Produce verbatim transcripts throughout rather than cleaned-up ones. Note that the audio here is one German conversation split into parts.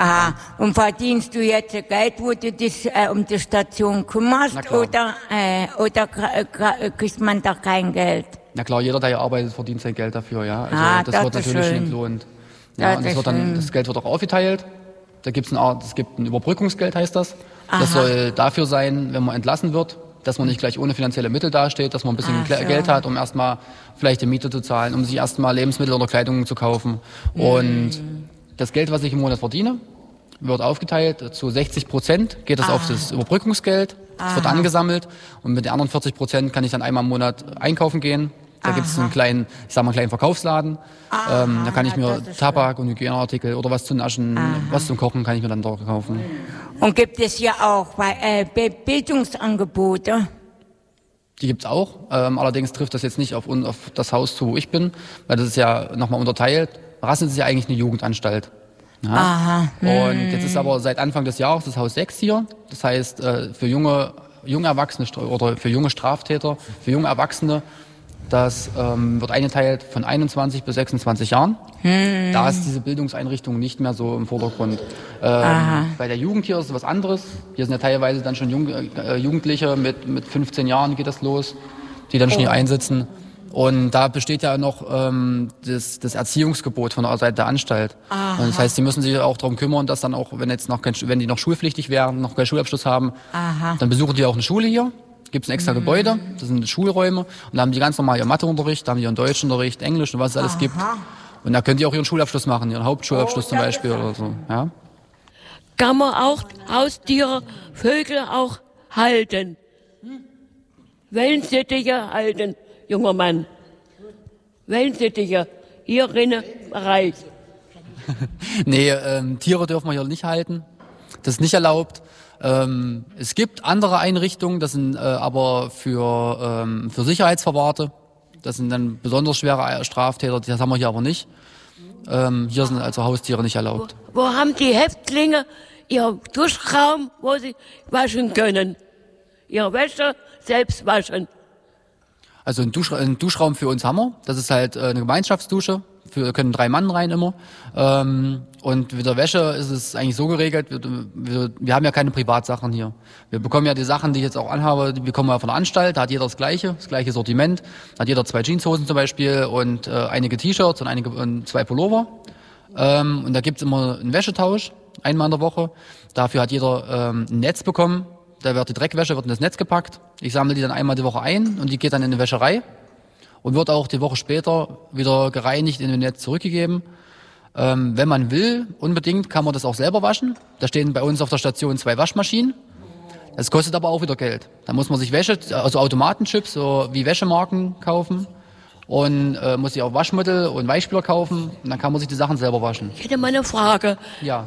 Aha, und verdienst du jetzt Geld, wo du dich äh, um die Station kümmerst, oder, äh, oder kriegt man da kein Geld? Na klar, jeder, der hier arbeitet, verdient sein Geld dafür, ja. Also ah, das, das wird natürlich schön. entlohnt. Ja, und das, wird dann, das Geld wird auch aufgeteilt. Da gibt's ein, es gibt ein Überbrückungsgeld, heißt das. Aha. Das soll dafür sein, wenn man entlassen wird, dass man nicht gleich ohne finanzielle Mittel dasteht, dass man ein bisschen so. Geld hat, um erstmal vielleicht die Miete zu zahlen, um sich erstmal Lebensmittel oder Kleidung zu kaufen. Mm. Und das Geld, was ich im Monat verdiene, wird aufgeteilt. Zu sechzig Prozent geht das Aha. auf das Überbrückungsgeld. Das wird angesammelt. Und mit den anderen vierzig Prozent kann ich dann einmal im Monat einkaufen gehen. Da gibt es einen kleinen, ich sag mal, kleinen Verkaufsladen. Ähm, da kann ich mir Tabak und Hygieneartikel oder was zu naschen, Aha. was zum Kochen kann ich mir dann dort kaufen. Und gibt es hier auch äh, Bildungsangebote? Die gibt's auch. Ähm, allerdings trifft das jetzt nicht auf, auf das Haus zu, wo ich bin, weil das ist ja nochmal unterteilt. Rassens ist ja eigentlich eine Jugendanstalt. Ja. Aha. Und jetzt ist aber seit Anfang des Jahres das Haus sechs hier. Das heißt, äh, für junge, junge Erwachsene oder für junge Straftäter, für junge Erwachsene, das ähm, wird eingeteilt von einundzwanzig bis sechsundzwanzig Jahren. Hm. Da ist diese Bildungseinrichtung nicht mehr so im Vordergrund. Ähm, bei der Jugend hier ist es was anderes. Hier sind ja teilweise dann schon Jung, äh, Jugendliche mit, mit fünfzehn Jahren geht das los, die dann schon hier einsitzen. Und da besteht ja noch ähm, das, das Erziehungsgebot von der Seite der Anstalt. Aha. Und das heißt, sie müssen sich auch darum kümmern, dass dann auch, wenn jetzt noch kein, wenn die noch schulpflichtig wären, noch keinen Schulabschluss haben, Aha. dann besuchen die auch eine Schule hier. Gibt es ein extra mhm. Gebäude, das sind Schulräume. Und da haben die ganz normal ihren Matheunterricht, da haben die ihren Deutschunterricht, Englisch und was es alles Aha. gibt. Und da können die auch ihren Schulabschluss machen, ihren Hauptschulabschluss oh, zum Beispiel oder so. Ja? Kann man auch Haustiere, Vögel auch halten? Wellensittiche halten, junger Mann. Wellensittiche, hier drinnen Bereich. Nee, ähm, Tiere dürfen wir hier nicht halten. Das ist nicht erlaubt. Ähm, es gibt andere Einrichtungen, das sind äh, aber für, ähm, für Sicherheitsverwahrte. Das sind dann besonders schwere Straftäter, das haben wir hier aber nicht. Ähm, hier sind also Haustiere nicht erlaubt. Wo, wo haben die Häftlinge ihren Duschraum, wo sie waschen können? Ihre Wäsche selbst waschen? Also einen, Dusch, einen Duschraum für uns haben wir. Das ist halt eine Gemeinschaftsdusche. Wir können drei Mann rein immer. Ähm, und mit der Wäsche ist es eigentlich so geregelt, wir, wir, wir haben ja keine Privatsachen hier. Wir bekommen ja die Sachen, die ich jetzt auch anhabe, die bekommen wir von der Anstalt. Da hat jeder das gleiche, das gleiche Sortiment. Da hat jeder zwei Jeanshosen zum Beispiel und äh, einige T-Shirts und, einige, und zwei Pullover. Ähm, und da gibt's immer einen Wäschetausch, einmal in der Woche. Dafür hat jeder ähm, ein Netz bekommen. Da wird die Dreckwäsche wird in das Netz gepackt. Ich sammle die dann einmal die Woche ein und die geht dann in die Wäscherei. Und wird auch die Woche später wieder gereinigt in den Netz zurückgegeben. Ähm, wenn man will, unbedingt, kann man das auch selber waschen. Da stehen bei uns auf der Station zwei Waschmaschinen. Das kostet aber auch wieder Geld. Da muss man sich Wäsche, also Automatenchips, so wie Wäschemarken kaufen. Und äh, muss sich auch Waschmittel und Weichspüler kaufen. Und dann kann man sich die Sachen selber waschen. Ich hätte mal eine Frage. Ja.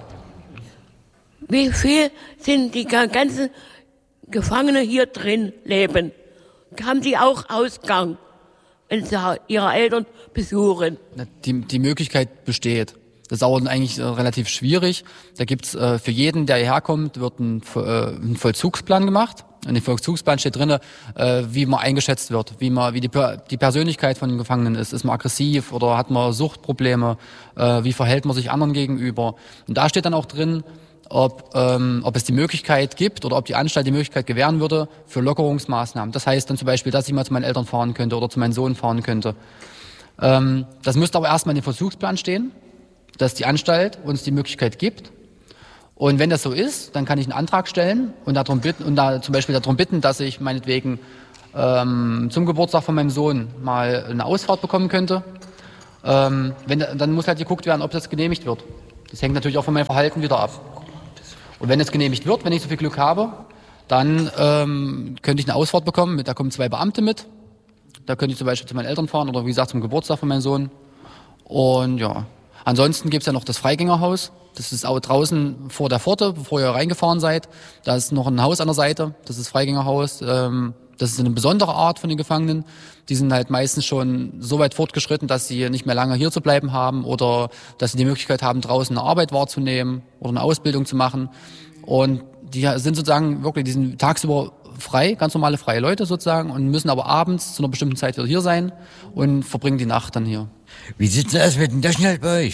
Wie viel sind die ganzen Gefangene hier drin leben? Haben die auch Ausgang, wenn sie ihre Eltern besuchen? Die, die Möglichkeit besteht. Das ist auch eigentlich äh, relativ schwierig. Da gibt's äh, für jeden, der hierher kommt, wird ein, äh, ein Vollzugsplan gemacht. In dem Vollzugsplan steht drin, äh, wie man eingeschätzt wird, wie man, wie die, die Persönlichkeit von den Gefangenen ist. Ist man aggressiv oder hat man Suchtprobleme? Äh, wie verhält man sich anderen gegenüber? Und da steht dann auch drin, ob, ähm, ob es die Möglichkeit gibt oder ob die Anstalt die Möglichkeit gewähren würde für Lockerungsmaßnahmen. Das heißt dann zum Beispiel, dass ich mal zu meinen Eltern fahren könnte oder zu meinem Sohn fahren könnte. Ähm, das müsste aber erstmal in dem Versuchsplan stehen, dass die Anstalt uns die Möglichkeit gibt. Und wenn das so ist, dann kann ich einen Antrag stellen und darum bitten, und da zum Beispiel darum bitten, dass ich meinetwegen ähm, zum Geburtstag von meinem Sohn mal eine Ausfahrt bekommen könnte. Ähm, wenn, dann muss halt geguckt werden, ob das genehmigt wird. Das hängt natürlich auch von meinem Verhalten wieder ab. Und wenn es genehmigt wird, wenn ich so viel Glück habe, dann ähm, könnte ich eine Ausfahrt bekommen. Da kommen zwei Beamte mit. Da könnte ich zum Beispiel zu meinen Eltern fahren oder wie gesagt zum Geburtstag von meinem Sohn. Und ja, ansonsten gibt's ja noch das Freigängerhaus. Das ist auch draußen vor der Pforte, bevor ihr reingefahren seid. Da ist noch ein Haus an der Seite. Das ist das Freigängerhaus. Ähm, das ist eine besondere Art von den Gefangenen. Die sind halt meistens schon so weit fortgeschritten, dass sie nicht mehr lange hier zu bleiben haben oder dass sie die Möglichkeit haben, draußen eine Arbeit wahrzunehmen oder eine Ausbildung zu machen. Und die sind sozusagen wirklich, die sind tagsüber frei, ganz normale freie Leute sozusagen und müssen aber abends zu einer bestimmten Zeit wieder hier sein und verbringen die Nacht dann hier. Wie sieht's denn aus mit dem Taschengeld bei euch?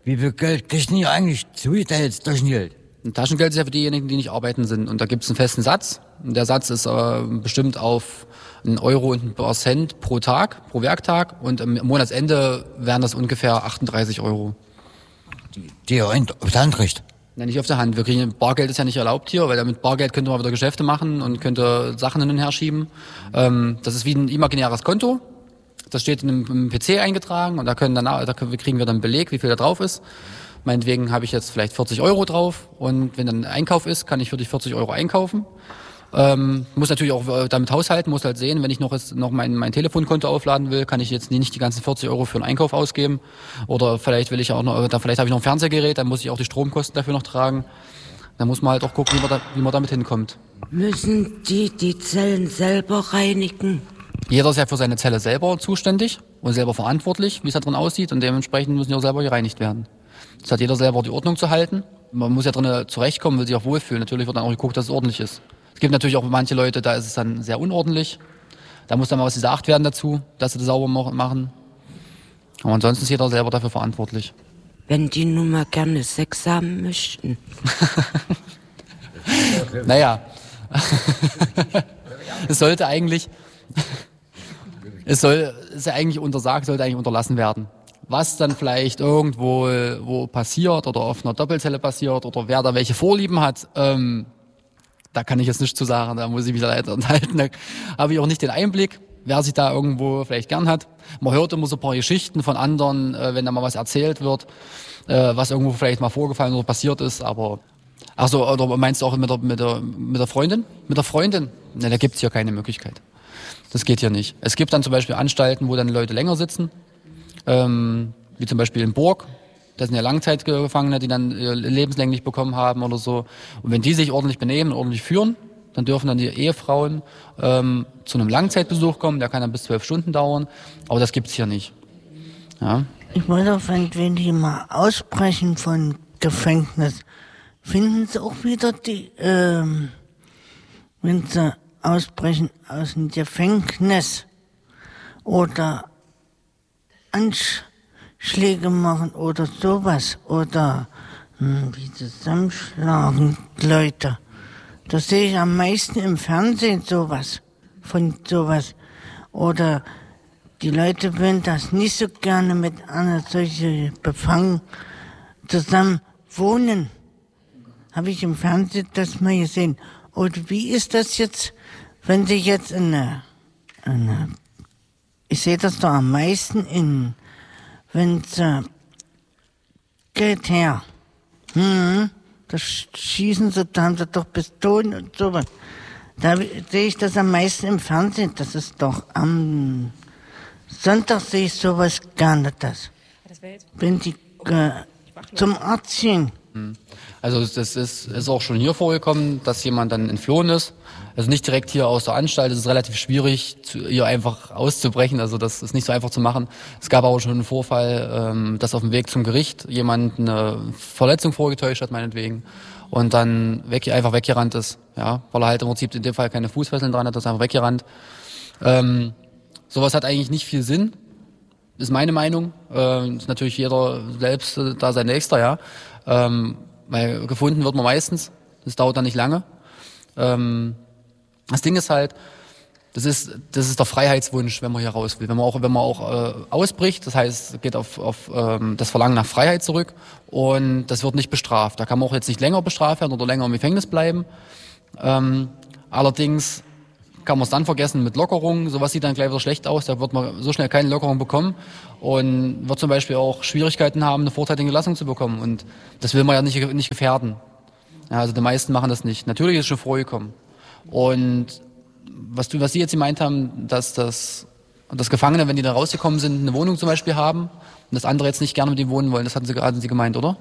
Wie viel Geld kriegt ihr eigentlich zugeteilt, Taschengeld? Ein Taschengeld ist ja für diejenigen, die nicht arbeiten sind. Und da gibt es einen festen Satz. Und der Satz ist äh, bestimmt auf einen Euro und ein paar Cent pro Tag, pro Werktag. Und am Monatsende wären das ungefähr achtunddreißig Euro. Die, die ihr auf der Hand kriegt? Nein, nicht auf der Hand. Wir kriegen, Bargeld ist ja nicht erlaubt hier, weil damit Bargeld könnte man wieder Geschäfte machen und könnte Sachen hin und her schieben. Ähm, das ist wie ein imaginäres Konto. Das steht in einem, im P C eingetragen und da können dann, da kriegen wir dann einen Beleg, wie viel da drauf ist. Meinetwegen habe ich jetzt vielleicht vierzig Euro drauf und wenn dann ein Einkauf ist, kann ich für dich vierzig Euro einkaufen. Ähm, muss natürlich auch damit haushalten, muss halt sehen, wenn ich noch, jetzt, noch mein, mein Telefonkonto aufladen will, kann ich jetzt nicht die ganzen vierzig Euro für einen Einkauf ausgeben. Oder vielleicht will ich auch noch, vielleicht habe ich noch ein Fernsehgerät, dann muss ich auch die Stromkosten dafür noch tragen. Dann muss man halt auch gucken, wie man, da, wie man damit hinkommt. Müssen die die Zellen selber reinigen? Jeder ist ja für seine Zelle selber zuständig und selber verantwortlich, wie es da drin aussieht und dementsprechend müssen die auch selber gereinigt werden. Das hat jeder selber die Ordnung zu halten. Man muss ja drin zurechtkommen, will sich auch wohlfühlen. Natürlich wird dann auch geguckt, dass es ordentlich ist. Es gibt natürlich auch manche Leute, da ist es dann sehr unordentlich. Da muss dann mal was gesagt werden dazu, dass sie das sauber machen. Aber ansonsten ist jeder selber dafür verantwortlich. Wenn die nun mal gerne Sex haben möchten. Naja, es sollte eigentlich, es soll, es ist ja eigentlich untersagt, sollte eigentlich unterlassen werden. Was dann vielleicht irgendwo wo passiert oder auf einer Doppelzelle passiert oder wer da welche Vorlieben hat, ähm, da kann ich jetzt nichts zu sagen, da muss ich mich leider enthalten. Da habe ich auch nicht den Einblick, wer sich da irgendwo vielleicht gern hat. Man hört immer so ein paar Geschichten von anderen, äh, wenn da mal was erzählt wird, äh, was irgendwo vielleicht mal vorgefallen oder passiert ist, aber ach so, oder meinst du auch mit der, mit der, mit der Freundin? Mit der Freundin? Ne, da gibt's hier keine Möglichkeit. Das geht hier nicht. Es gibt dann zum Beispiel Anstalten, wo dann Leute länger sitzen, ähm, wie zum Beispiel in Burg. Das sind ja Langzeitgefangene, die dann lebenslänglich bekommen haben oder so. Und wenn die sich ordentlich benehmen, ordentlich führen, dann dürfen dann die Ehefrauen ähm, zu einem Langzeitbesuch kommen. Der kann dann bis zwölf Stunden dauern. Aber das gibt's hier nicht. Ja. Ich wollte auch, wenn die mal ausbrechen von Gefängnis, finden sie auch wieder die, ähm, wenn sie ausbrechen aus dem Gefängnis oder Anschläge machen oder sowas oder hm, wie zusammenschlagen Leute. Das sehe ich am meisten im Fernsehen sowas, von sowas. Oder die Leute würden das nicht so gerne mit einer solchen Befangen zusammen wohnen. Habe ich im Fernsehen das mal gesehen. Und wie ist das jetzt, wenn sie jetzt in eine, eine ich sehe das doch am meisten in, wenn sie geht her, hm, da schießen sie, da haben sie doch Pistolen und sowas. Da sehe ich das am meisten im Fernsehen. Das ist doch am Sonntag sehe ich sowas gerne das. Wenn die äh, zum Arzt gehen. Also das ist, ist auch schon hier vorgekommen, dass jemand dann entflohen ist. Also nicht direkt hier aus der Anstalt. Es ist relativ schwierig, hier einfach auszubrechen. Also das ist nicht so einfach zu machen. Es gab aber schon einen Vorfall, ähm, dass auf dem Weg zum Gericht jemand eine Verletzung vorgetäuscht hat, meinetwegen. Und dann weg, einfach weggerannt ist. Ja, weil er halt im Prinzip in dem Fall keine Fußfesseln dran hat, ist einfach weggerannt. Ähm, sowas hat eigentlich nicht viel Sinn. Ist meine Meinung. Äh, ist natürlich jeder selbst äh, da sein Nächster, ja. Ähm, weil gefunden wird man meistens. Das dauert dann nicht lange. Ähm, das Ding ist halt, das ist, das ist der Freiheitswunsch, wenn man hier raus will. Wenn man auch, wenn man auch äh, ausbricht, das heißt, geht auf, auf ähm, das Verlangen nach Freiheit zurück und das wird nicht bestraft. Da kann man auch jetzt nicht länger bestraft werden oder länger im Gefängnis bleiben. Ähm, allerdings kann man es dann vergessen mit Lockerungen. Sowas sieht dann gleich wieder schlecht aus. Da wird man so schnell keine Lockerung bekommen und wird zum Beispiel auch Schwierigkeiten haben, eine vorzeitige Entlassung zu bekommen. Und das will man ja nicht, nicht gefährden. Ja, also die meisten machen das nicht. Natürlich ist es schon vorgekommen. Und was du, was Sie jetzt gemeint haben, dass das, dass Gefangene, wenn die da rausgekommen sind, eine Wohnung zum Beispiel haben und das andere jetzt nicht gerne mit ihm wohnen wollen, das hatten Sie gerade Sie gemeint, oder?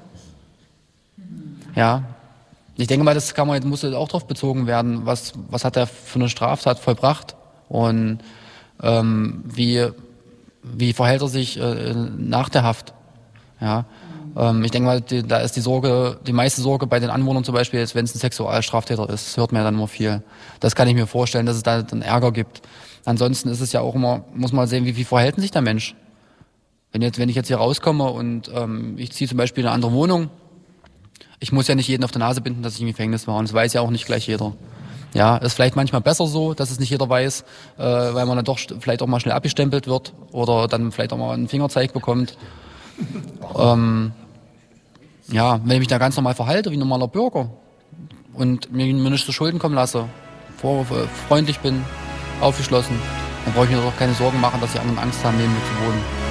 Ja. Ich denke mal, das kann man, muss auch darauf bezogen werden, was, was hat er für eine Straftat vollbracht und ähm, wie, wie verhält er sich äh, nach der Haft. Ja. Ähm, ich denke mal, die, da ist die Sorge, die meiste Sorge bei den Anwohnern zum Beispiel, wenn es ein Sexualstraftäter ist, das hört man ja dann immer viel. Das kann ich mir vorstellen, dass es da dann Ärger gibt. Ansonsten ist es ja auch immer, muss man sehen, wie, wie verhält sich der Mensch. Wenn jetzt, wenn ich jetzt hier rauskomme und ähm, ich ziehe zum Beispiel in eine andere Wohnung, ich muss ja nicht jeden auf die Nase binden, dass ich im Gefängnis war. Und das weiß ja auch nicht gleich jeder. Ja, ist vielleicht manchmal besser so, dass es nicht jeder weiß, äh, weil man dann doch vielleicht auch mal schnell abgestempelt wird oder dann vielleicht auch mal einen Fingerzeig bekommt. Ähm, ja, wenn ich mich da ganz normal verhalte, wie ein normaler Bürger und mir, mir nicht zu Schulden kommen lasse, vor, freundlich bin, aufgeschlossen, dann brauche ich mir doch keine Sorgen machen, dass die anderen Angst haben, neben mir zu wohnen.